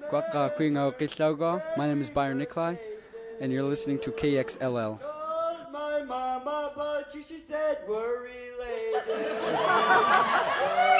My name is Byron Nikolai, and you're listening to KXLL. Called my mama, but she said we're related.